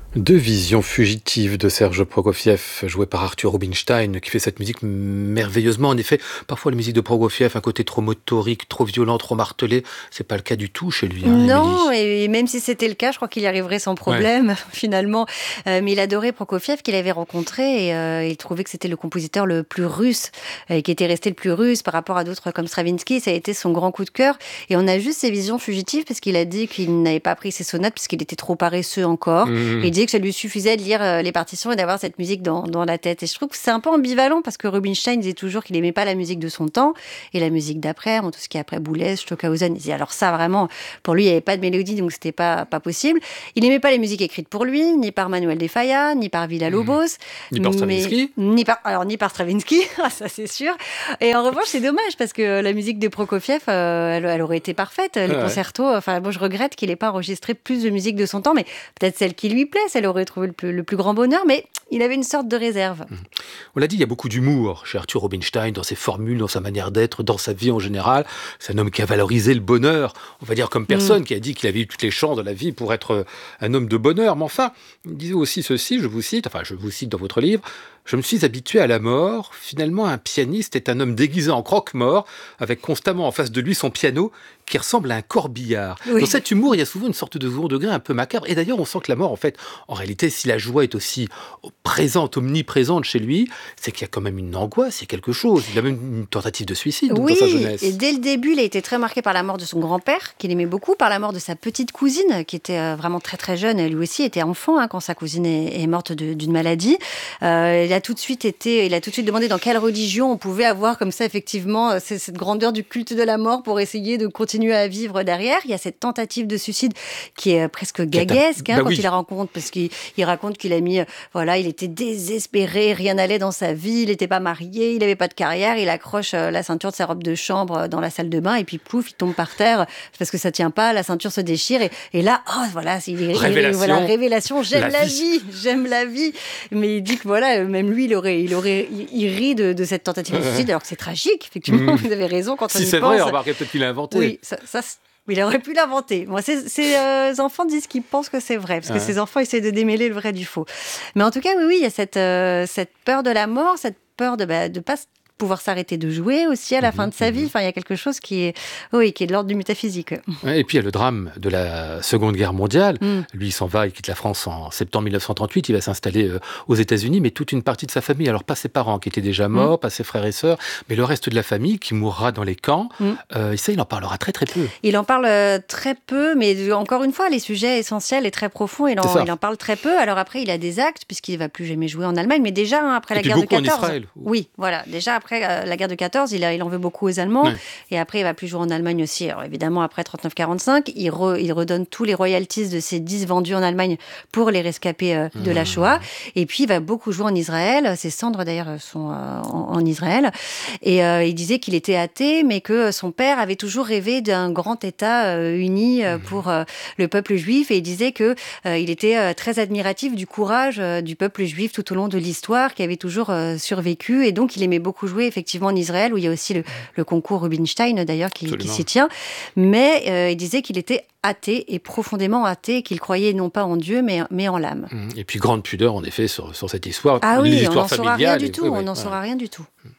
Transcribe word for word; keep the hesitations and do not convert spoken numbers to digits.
Deux visions fugitives de Serge Prokofiev, joué par Arthur Rubinstein, qui fait cette musique merveilleusement. En effet, parfois la musique de Prokofiev, un côté trop motorique, trop violent, trop martelé. C'est pas le cas du tout chez lui, hein, Non, Émilie. et même si c'était le cas, je crois qu'il y arriverait sans Ouais. problème, finalement. Euh, mais il adorait Prokofiev, qu'il avait rencontré, et euh, il trouvait que c'était le compositeur le plus russe, et qui était resté le plus russe par rapport à d'autres comme Stravinsky. Ça a été son grand coup de cœur. Et on a juste ses visions fugitives, parce qu'il a dit qu'il n'avait pas pris ses sonates, parce qu'il était trop paresseux encore. Mmh. Et il disait que ça lui suffisait de lire euh, les partitions et d'avoir cette musique dans, dans la tête. Et je trouve que c'est un peu ambivalent, parce que Rubinstein disait toujours qu'il aimait pas la musique de son temps, et la musique d'après, bon, tout ce qui est après Boulez, Stockhausen. Il disait alors ça, vraiment, pour lui, il n'y avait pas de mélodie, donc c'était pas, pas possible. Il n'aimait pas les musiques écrites pour lui, ni par Manuel de Falla, ni par Villa-Lobos. Ni par Stravinsky. Mais, ni par, alors, ni par Stravinsky, ça c'est sûr. Et en revanche, c'est dommage, parce que la musique de Prokofiev, euh, elle, elle aurait été parfaite. Les Ouais. concertos, enfin, bon, je regrette qu'il n'ait pas enregistré plus de musique de son temps, mais peut-être celle qui lui plaît, celle aurait trouvé le plus, le plus grand bonheur, mais il avait une sorte de réserve. On l'a dit, il y a beaucoup d'humour chez Arthur Rubinstein, dans ses formules, dans sa manière d'être, dans sa vie en général. C'est un homme qui a valorisé le bonheur, on va dire comme personne, Mm. qui a dit qu'il avait eu toutes les chances de la vie pour être un homme de bonheur. Mais enfin, il disait aussi ceci, je vous cite, enfin je vous cite dans votre livre, « Je me suis habitué à la mort. Finalement, un pianiste est un homme déguisé en croque-mort, avec constamment en face de lui son piano, qui ressemble à un corbillard. » Oui. Dans cet humour, il y a souvent une sorte de second degré un peu macabre. Et d'ailleurs, on sent que la mort, en fait, en réalité, si la joie est aussi présente, omniprésente chez lui, c'est qu'il y a quand même une angoisse, il y a quelque chose. Il a même une tentative de suicide Oui, dans sa jeunesse. et dès le début, il a été très marqué par la mort de son grand-père, qu'il aimait beaucoup, par la mort de sa petite cousine, qui était euh, vraiment très très jeune. Lui aussi était enfant hein, quand sa cousine est, est morte de, d'une maladie. Euh, il a tout de suite été, il a tout de suite demandé dans quelle religion on pouvait avoir comme ça effectivement euh, cette grandeur du culte de la mort pour essayer de continuer à vivre derrière. Il y a cette tentative de suicide qui est presque gaguesque hein, bah quand oui. il la rencontre, parce qu'il il raconte qu'il a mis, euh, voilà, il était désespéré, rien n'allait dans sa vie, il n'était pas marié, il n'avait pas de carrière, il accroche euh, la ceinture de sa robe de chambre dans la salle de bain et puis plouf, il tombe par terre parce que ça tient pas, la ceinture se déchire et, et là, oh voilà, c'est il, Révélation. il, voilà, révélation, j'aime La la, vie. vie, j'aime la vie. Mais il dit que voilà, même lui, il aurait, il aurait, il, il rit de, de cette tentative de suicide, alors que c'est tragique, effectivement. Mm. Vous avez raison quand on Si y c'est pense. vrai, remarquez peut-être qu'il a inventé. Oui, ça, ça c'est- il aurait pu l'inventer. Moi, ces, ces euh, enfants disent qu'ils pensent que c'est vrai, parce que Ouais. ces enfants essaient de démêler le vrai du faux. Mais en tout cas, oui, oui, il y a cette, euh, cette peur de la mort, cette peur de ne bah, pas pouvoir s'arrêter de jouer aussi à la Mhm, fin de sa vie. mhm. Enfin, il y a quelque chose qui est, oui, qui est de l'ordre du métaphysique. Ouais, et puis il y a le drame de la Seconde Guerre mondiale. Mm. Lui, il s'en va, il quitte la France en septembre mille neuf cent trente-huit, il va s'installer euh, aux États-Unis, mais toute une partie de sa famille, alors pas ses parents qui étaient déjà morts, Mm. pas ses frères et sœurs, mais le reste de la famille qui mourra dans les camps. Mm. Euh, et ça, il en parlera très très peu. Il en parle euh, très peu, mais encore une fois, les sujets essentiels et très profonds, il C'est ça. en, il en parle très peu. Alors après, il a des actes, puisqu'il ne va plus jamais jouer en Allemagne, mais déjà, hein, après Et la puis guerre de beaucoup en quatorze. Israël. Oui, voilà. Déjà, après euh, la guerre de quatorze, il, a, il en veut beaucoup aux Allemands. Ouais. Et après, il va plus jouer en Allemagne aussi. Alors évidemment, après trente-neuf quarante-cinq, il, re, il redonne tous les royalties de ses disques vendus en Allemagne pour les rescapés euh, de la Shoah. Et puis, il va beaucoup jouer en Israël. Ses cendres, d'ailleurs, sont euh, en, en Israël. Et euh, il disait qu'il était athée, mais que son père avait toujours rêvé d'un grand État euh, uni euh, pour euh, le peuple juif. Et il disait que euh, il était euh, très admiratif du courage euh, du peuple juif tout au long de l'histoire, qui avait toujours euh, survécu. Et donc, il aimait beaucoup jouer effectivement en Israël, où il y a aussi le, le concours Rubinstein, d'ailleurs, qui, qui Absolument. s'y tient. Mais euh, il disait qu'il était athée et profondément athée, qu'il croyait non pas en Dieu, mais, mais en l'âme. Et puis grande pudeur, en effet, sur, sur cette histoire. Ah oui, on l'histoire n'en saura rien familiale. du et- tout. oui, On oui, n'en ouais. saura rien du tout.